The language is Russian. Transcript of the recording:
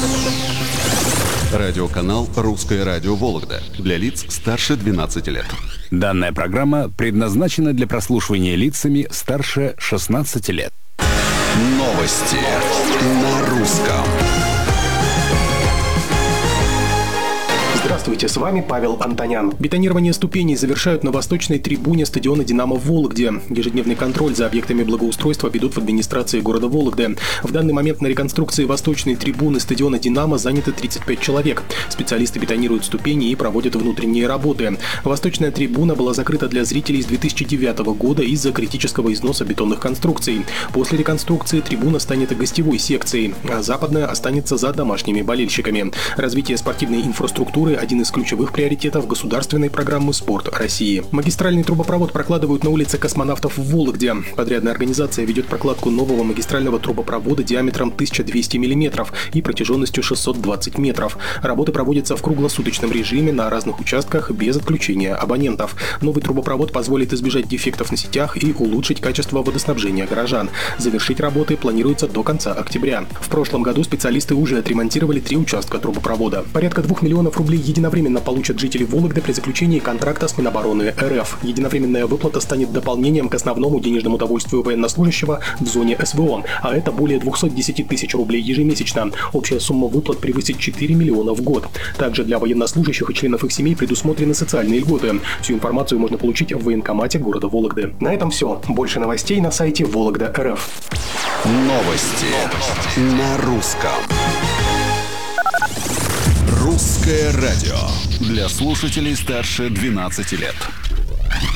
Радиоканал «Русское радио Вологда» для лиц старше 12 лет. Данная программа предназначена для прослушивания лицами старше 16 лет. Новости на русском. Здравствуйте, с вами Павел Антонян. Бетонирование ступеней завершают на восточной трибуне стадиона «Динамо» в Вологде. Ежедневный контроль за объектами благоустройства ведут в администрации города Вологды. В данный момент на реконструкции восточной трибуны стадиона «Динамо» заняты 35 человек. Специалисты бетонируют ступени и проводят внутренние работы. Восточная трибуна была закрыта для зрителей с 2009 года из-за критического износа бетонных конструкций. После реконструкции трибуна станет гостевой секцией, а западная останется за домашними болельщиками. Развитие спортивной инфраструктуры – один из ключевых приоритетов государственной программы «Спорт России». Магистральный трубопровод прокладывают на улице Космонавтов в Вологде. Подрядная организация ведет прокладку нового магистрального трубопровода диаметром 1200 мм и протяженностью 620 метров. Работы проводятся в круглосуточном режиме на разных участках без отключения абонентов. Новый трубопровод позволит избежать дефектов на сетях и улучшить качество водоснабжения горожан. Завершить работы планируется до конца октября. В прошлом году специалисты уже отремонтировали 3 участка трубопровода. Порядка 2 миллионов рублей единовременно получат жители Вологды при заключении контракта с Минобороны РФ. Единовременная выплата станет дополнением к основному денежному довольствию военнослужащего в зоне СВО, а это более 210 тысяч рублей ежемесячно. Общая сумма выплат превысит 4 миллиона в год. Также для военнослужащих и членов их семей предусмотрены социальные льготы. Всю информацию можно получить в военкомате города Вологды. На этом все. Больше новостей на сайте Вологда.РФ. Новости на русском. «Русское радио» для слушателей старше 12 лет.